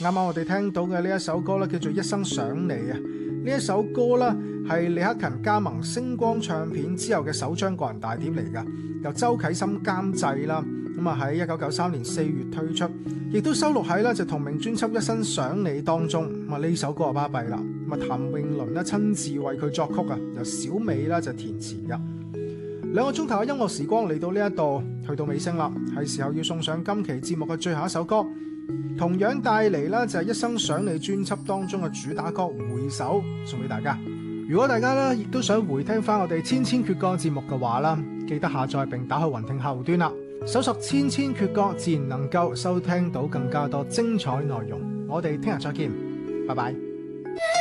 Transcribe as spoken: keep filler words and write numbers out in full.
啱啱我哋聽到嘅呢一首歌咧，叫做《一生想你》啊。呢一首歌咧係李克勤加盟星光唱片之後嘅首張個人大碟嚟噶，由周啟生監製啦。咁啊喺一九九三年四月推出，亦都收錄喺咧就同名專輯《一生想你》當中。咁啊呢首歌啊巴閉啦，咁啊譚詠麟咧親自為佢作曲啊，由小美啦就填詞噶。兩個鐘頭嘅音樂時光嚟到呢一度，去到尾聲啦，係時候要送上今期節目嘅最後一首歌，同樣帶嚟啦就係《一生想你》專輯當中嘅主打歌《回首》，送俾大家。如果大家咧亦都想回聽翻我哋千千闕歌節目嘅話啦，記得下載並打開雲聽客戶端啦，搜索千千闕歌，自然能夠收聽到更加多精彩內容。我哋聽日再見，拜拜。